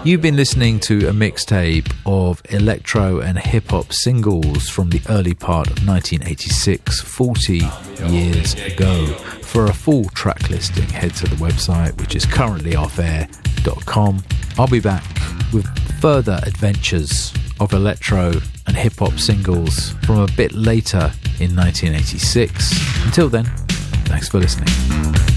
You've been listening to a mixtape of electro and hip-hop singles from the early part of 1986, 40 years ago. For a full track listing, head to the website, which is currentlyoffair.com. I'll be back with further adventures of electro and hip-hop singles from a bit later in 1986. Until then, thanks for listening.